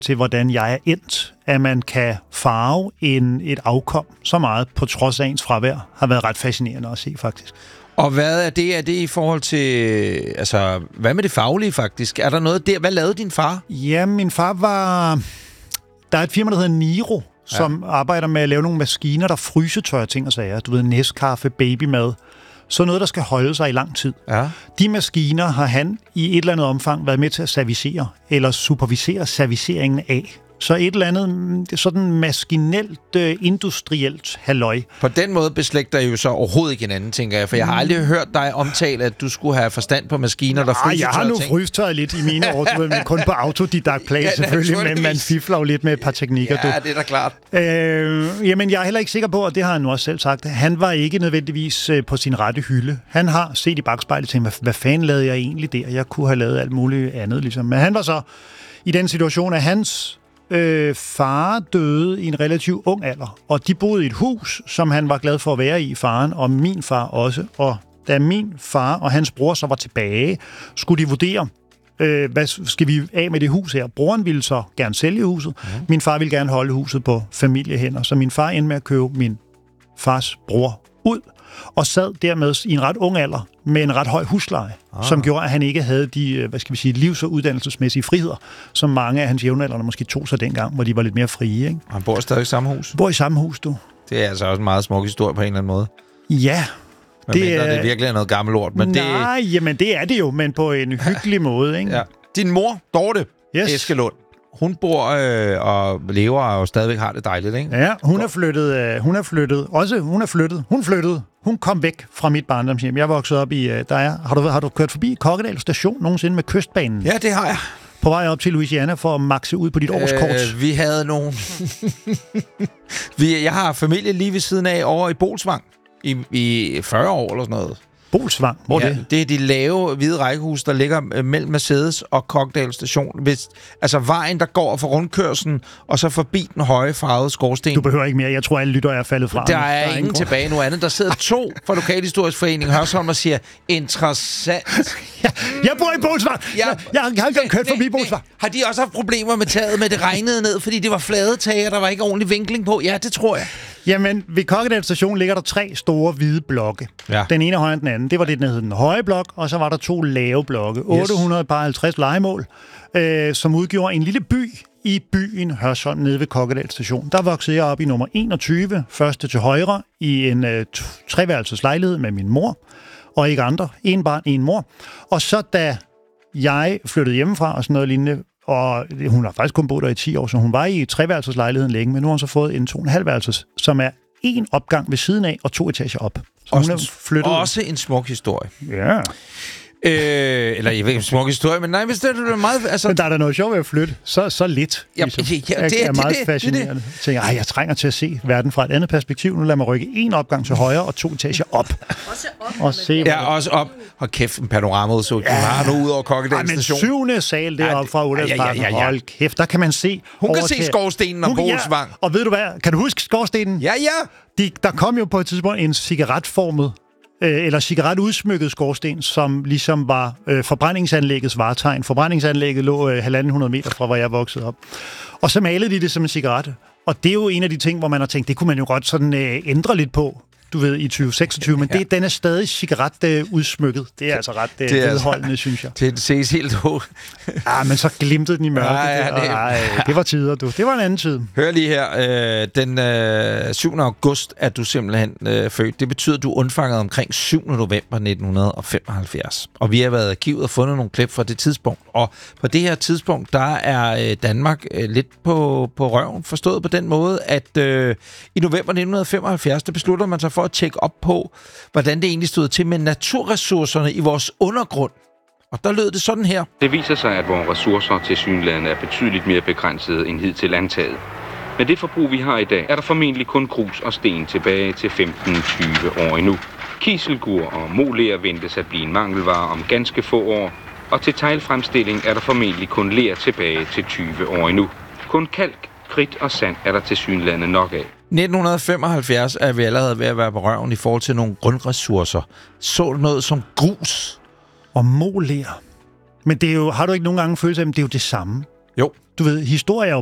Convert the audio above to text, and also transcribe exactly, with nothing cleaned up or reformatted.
til, hvordan jeg er endt, at man kan farve en, et afkom så meget, på trods af ens fravær, har været ret fascinerende at se, faktisk. Og hvad er det? Er det i forhold til... Altså, hvad med det faglige, faktisk? Er der noget der? Hvad lavede din far? Ja, min far var... Der er et firma, der hedder Niro, ja. som arbejder med at lave nogle maskiner, der frysetørrer ting og sager. Du ved, næskaffe, babymad. Så noget, der skal holde sig i lang tid. Ja. De maskiner har han i et eller andet omfang været med til at servicere, eller supervisere serviceringen af. Så et eller andet sådan maskinelt, øh, industrielt halløj. På den måde beslægter I jo så overhovedet ikke hinanden, tænker jeg. For jeg har aldrig hørt dig omtale, at du skulle have forstand på maskiner, der frysetørrer ting. Jeg har nu frystørret lidt i mine år, men kun på autodidakt plan ja, selvfølgelig, men man fifler jo lidt med et par teknikker. Ja, du. det er da klart. Øh, jamen, jeg er heller ikke sikker på, og det har han nu også selv sagt, han var ikke nødvendigvis øh, på sin rette hylde. Han har set i bagspejlet og tænkt, hvad, hvad fanden lavede jeg egentlig der? Jeg kunne have lavet alt muligt andet, ligesom. Men han var så i den situation, at hans Øh, far døde i en relativt ung alder, og de boede i et hus, som han var glad for at være i, faren, og min far også. Og da min far og hans bror så var tilbage, skulle de vurdere, øh, hvad skal vi af med det hus her. Broren ville så gerne sælge huset. Ja. Min far ville gerne holde huset på familiehænder, så min far endte med at købe min fars bror ud, og sad dermed i en ret ung alder med en ret høj husleje, ah. som gjorde, at han ikke havde de, hvad skal vi sige, livs- og uddannelsesmæssige friheder, som mange af hans jævnaldrende måske tog sig dengang, hvor de var lidt mere frie. Ikke? Han bor stadig i samme hus? Bor i samme hus, du. Det er altså også en meget smuk historie på en eller anden måde. Ja. Men det er det virkelig er noget gammelt lort. Men nej, det... jamen det er det jo, men på en hyggelig måde. Ikke? Ja. Din mor, Dorte yes. Eskelund, hun bor øh, og lever og stadigvæk har det dejligt, ikke? Ja, hun er flyttet, øh, hun er flyttet, også hun er flyttet, hun flyttede, hun kom væk fra mit barndomshjem. Jeg voksede op i, øh, der er, har du, har du kørt forbi Kokkedal station nogensinde med kystbanen? Ja, det har jeg. På vej op til Louisiana for at makse ud på dit årskort. Øh, vi havde nogle... vi, jeg har familie lige ved siden af over i Bolsvang i, i fyrre år eller sådan noget. Bolsvang? Hvor ja, det? Det er de lave hvide rækkehus, der ligger mellem Mercedes og Kokkedal station. Hvis, altså vejen, der går for rundkørslen, og så forbi den høje farvede skorsten. Du behøver ikke mere. Jeg tror, alle lytter er faldet fra. Der er, der er ingen tilbage nu andet. Der sidder to fra Lokalhistorisk Forening Hørsholm og siger, interessant. ja, jeg bor i Bolsvang. Ja, jeg, jeg har ikke engang kørt forbi Bolsvang. Har de også haft problemer med taget, med det regnede ned, fordi det var flade tag, og der var ikke ordentlig vinkling på? Ja, det tror jeg. Jamen, ved Kokkedal station ligger der tre store hvide blokke. Ja. Den ene er højere end den anden. Det var det, der hed den høje blok, og så var der to lave blokke. otte hundrede og halvtreds lejemål, øh, som udgjorde en lille by i byen Hørsholm nede ved Kokkedal station. Der voksede jeg op i nummer enogtyve, første til højre, i en øh, treværelses lejlighed med min mor, og ikke andre. En barn, en mor. Og så da jeg flyttede hjemmefra og sådan noget lignende, og hun har faktisk kun boet der i ti år, så hun var i treværelseslejligheden længe, men nu har hun så fået en to og en halv værelses, som er en opgang ved siden af og to etager op. Så også, hun er flyttet. Også en smuk historie. Ja. Øh, eller jeg ved ikke, en smuk historie, men nej, hvis det er meget... Altså... Men der er da noget sjovt ved at flytte. Så, så lidt. Ja, ligesom. ja, det, jeg er det, meget det, fascinerende. Det, jeg tænker, ej, jeg trænger til at se verden fra et andet perspektiv. Nu lader mig rykke en opgang til højre og to etager op. Også op. Og se, ja, også op. Hold kæft, en panoramaudsugt. Ja. Du har nu ud over Kokkedal station. Men syvende sal deroppe fra Udlandsparken. Ja, ja, ja, ja. Hold kæft, der kan man se... Hun kan se til... skorstenen og Bolsvang. Ja. Og ved du hvad? Kan du huske skorstenen? Ja, ja. De, der kom jo på et tidspunkt en cigaretformet eller cigaretudsmykket skorsten, som ligesom var øh, forbrændingsanlæggets vartegn. Forbrændingsanlægget lå øh, halvanden hundrede meter fra, hvor jeg voksede op. Og så malede de det som en cigaret. Og det er jo en af de ting, hvor man har tænkt, det kunne man jo godt sådan øh, ændre lidt på, du ved, i tyve seksogtyve, men ja. det, den er stadig cigaret-udsmykket. Det er altså ret øh, vedholdende, altså, synes jeg. Det ses helt hårdt. Ja, men så glimtede den i mørket. Ja, ja, det... Ej, det var tider, du. Det var en anden tid. Hør lige her. Øh, den øh, syvende august er du simpelthen øh, født. Det betyder, at du er undfanget omkring syvende november nitten femoghalvfjerds. Og vi har været i arkivet og fundet nogle klip fra det tidspunkt. Og på det her tidspunkt, der er øh, Danmark øh, lidt på, på røven. Forstået på den måde, at øh, i november nitten femoghalvfjerds, der beslutter man sig for at tjekke op på, hvordan det egentlig stod til med naturressourcerne i vores undergrund. Og der lød det sådan her. Det viser sig, at vores ressourcer til synlandet er betydeligt mere begrænsede end hidtil antaget. Med det forbrug, vi har i dag, er der formentlig kun grus og sten tilbage til femten til tyve år endnu. Kiselgur og moler ventes at blive en mangelvare om ganske få år, og til teglfremstilling er der formentlig kun ler tilbage til tyve år endnu. Kun kalk, kridt og sand er der til synlandet nok af. nitten femoghalvfjerds er vi allerede ved at være på røven i forhold til nogle grundressourcer. Så noget som grus. Og moler. Men det er jo, har du ikke nogen gange følelse af, at det er jo det samme? Jo. Du ved, historie er jo